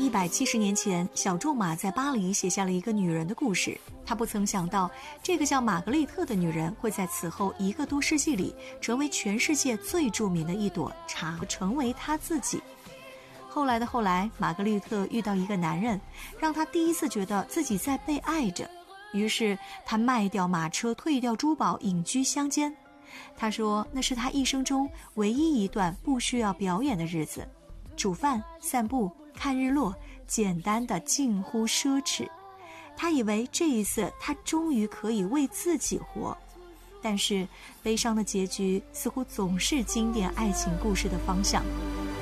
170年前，小仲马在巴黎写下了一个女人的故事。他不曾想到，这个叫玛格丽特的女人会在此后1个多世纪里成为全世界最著名的一朵茶，成为她自己。后来，玛格丽特遇到一个男人，让她第一次觉得自己在被爱着。于是她卖掉马车，退掉珠宝，隐居乡间。她说那是她一生中唯一一段不需要表演的日子，煮饭、散步、看日落，简单的近乎奢侈。他以为这一次他终于可以为自己活，但是悲伤的结局似乎总是经典爱情故事的方向。